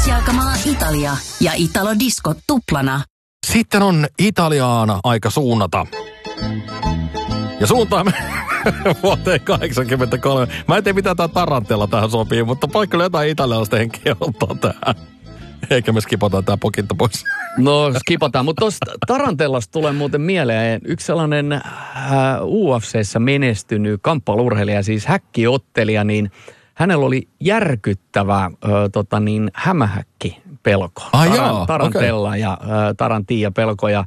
jakamaa Italia ja Italo Disco tuplana. Sitten on Italiaan aika suunnata. Ja suuntaamme vuoteen 83. Mä en tiedä, mitä tää Tarantella tähän sopii, mutta vaikka kyllä jotain italialaista henkeä ottaa tähän. Eikä me skipataan tää pokinta pois. No skipataan, mutta tuosta Tarantellasta tulee muuten mieleen yksi sellainen UFC:ssä menestynyt kamppailurheilija, siis häkkiottelija, niin hänellä oli järkyttävä hämähäkkipelko. Tarantella okay. Ja Tarantia-pelko. Ja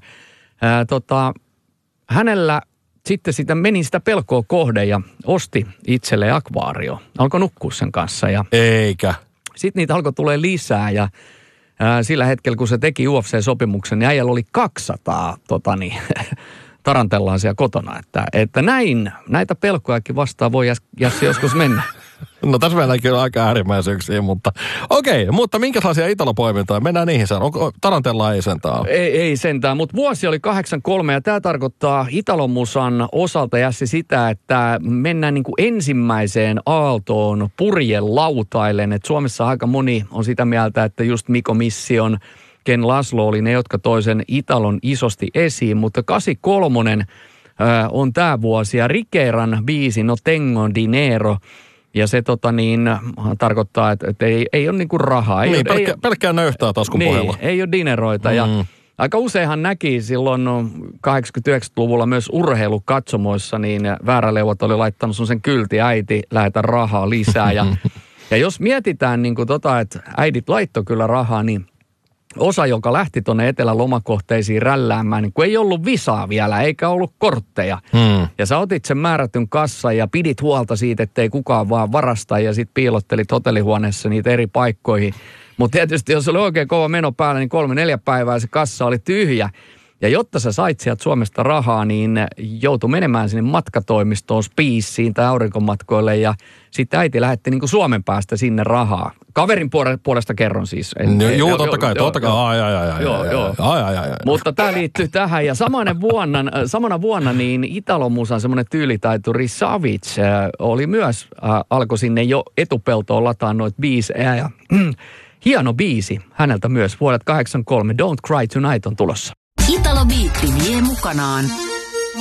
hänellä sitten meni sitä pelkoa kohde ja osti itselle akvaario. Alkoi nukkua sen kanssa. Ja eikä. Sitten niitä alkoi tulee lisää ja sillä hetkellä, kun se teki UFC-sopimuksen, niin äijällä oli 200 Tarantellaan siellä kotona. Että näitä pelkojakin vastaan voi Jassi joskus mennä. No tässä meillä kyllä aika äärimmäisyyksiä, mutta okei, mutta minkälaisia italopoimintoja? Mennään niihin sen. Tarantella ei sentään. Ei sentään, mutta vuosi oli 83 ja tämä tarkoittaa Italomusan osalta Jassi sitä, että mennään niin kuin ensimmäiseen aaltoon purjelautailen. Et Suomessa aika moni on sitä mieltä, että just Mikko Mission, Ken Laszlo oli ne, jotka toi sen Italon isosti esiin, mutta 83 on tämä vuosi ja Rikeran biisi No Tengo Dinero. Ja se tarkoittaa, että ei ole niinku rahaa. Pelkkää nöyhtää taskun pohjalla. Ei ole dineroita. Ja aika useinhan näki silloin 80-90-luvulla myös urheilukatsomoissa, niin Vääräleuvat oli laittanut sen kylti, äiti, lähetä rahaa lisää. Ja jos mietitään että äidit laittoi kyllä rahaa, niin osa, joka lähti tuonne etelälomakohteisiin rälläämään, niin kun ei ollut visaa vielä, eikä ollut kortteja. Ja sä otit sen määrätyn kassan ja pidit huolta siitä, ettei kukaan vaan varasta ja sit piilottelit hotellihuoneessa niitä eri paikkoihin. Mutta tietysti, jos oli oikein kova meno päällä, niin 3-4 päivää se kassa oli tyhjä. Ja jotta sä sait sieltä Suomesta rahaa, niin joutui menemään sinne matkatoimistoon Spiissiin tai aurinkomatkoille ja sitten äiti lähetti niin kuin Suomen päästä sinne rahaa. Kaverin puolesta kerron siis. Joo, totta kai. Mutta tämä liittyy tähän ja samana vuonna niin Italomusan semmoinen tyylitaituri Savage oli myös, alkoi sinne jo etupeltoon lataa noita biisejä ja hieno biisi häneltä myös vuodet 83 Don't Cry Tonight on tulossa. Italo Beat vie mukanaan